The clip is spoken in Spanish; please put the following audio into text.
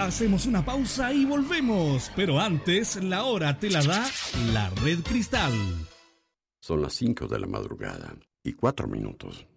Hacemos una pausa y volvemos, pero antes la hora te la da la Red Cristal. Son las 5 de la madrugada y 4 minutos.